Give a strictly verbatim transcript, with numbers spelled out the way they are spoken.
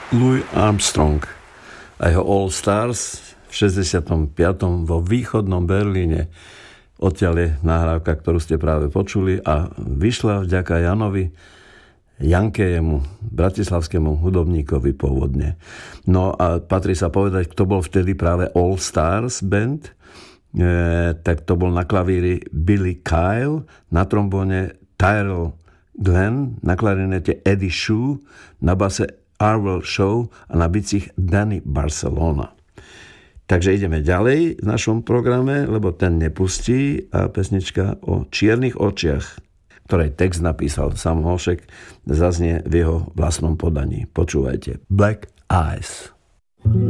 Louis Armstrong a jeho All Stars v šesťdesiatom piatom vo východnom Berlíne. Odtiaľ je nahrávka, ktorú ste práve počuli a vyšla vďaka Janovi Jankejemu, bratislavskému hudobníkovi pôvodne. No a patrí sa povedať, kto bol vtedy práve All Stars band, e, tak to bol na klavíri Billy Kyle, na trombone Tyrell Glenn, na klarinete Eddie Shue, na base Arwell Shaw a na bicích Danny Barcelona. Takže ideme ďalej v našom programe, lebo ten nepustí a pesnička o čiernych očiach, ktorej text napísal Sam Holšek, zaznie v jeho vlastnom podaní. Počúvajte. Black Eyes.